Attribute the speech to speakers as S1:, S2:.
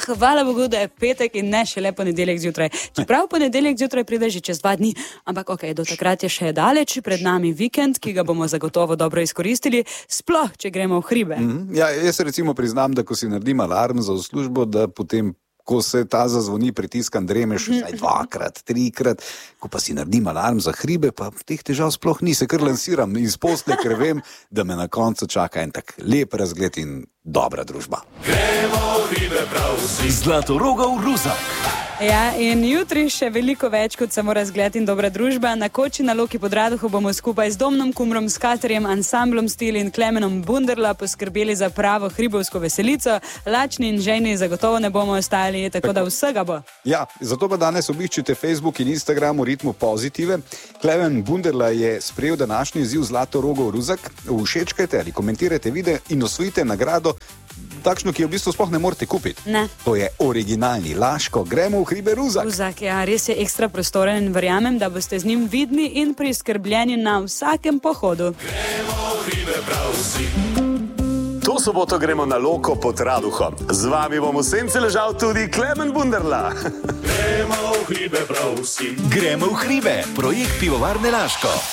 S1: hvala Bogu, da je petek in ne šele ponedeljek zjutraj. Čeprav ponedeljek zjutraj pride že čez 2 dni, ampak do takrat je še daleč, pred nami vikend, ki ga bomo zagotovo dobro izkoristili, sploh, če gremo v hribe.
S2: Ja, jaz recimo priznam, da ko si naredim alarm za službo, da potem, ko se ta zazvoni, pritiskam dremeš vsaj 2-krat, 3-krat, ko pa si naredim alarm za hribe, pa teh težav sploh ni, se kar lansiram iz postelje, ker vem, da me na koncu čaka en tak lep razgled in dobra družba.
S3: Gremo v hribe prav vsi. Zlatorogov Ruzak.
S1: Ja, in jutri še veliko več kot samo razgled in dobra družba. Na Koči na Loki pod Radohom bomo skupaj z Domnom Kumrom, s Katerjem, ansamblom Stil in Klemenom Bunderla poskrbeli za pravo hribovsko veselico. Lačni in žejni zagotovo ne bomo ostali, tako da vsega bo.
S2: Ja, zato pa danes obiščite Facebook in Instagram v ritmu pozitive. Klemen Bunderla je sprejel današnji izziv Zlatorogov Ruzak. Všečkajte ali komentirajte video in osvojite nagrado, takšno, ki jo v bistvu sploh ne morete kupiti.
S1: Ne.
S2: To je originalni Laško. Gremo v hribe Ruzak.
S1: Ruzak, ja, res je ekstra prostoren in verjamem, da boste z njim vidni in priskrbljeni na vsakem pohodu.
S3: Gremo v hribe prav vsi. To soboto gremo na Loko pod Raduhom. Z vami bom v senci ležal tudi Klemen Bunderla. Gremo v hribe prav vsi. Gremo v hribe. Projekt Pivovarne Laško.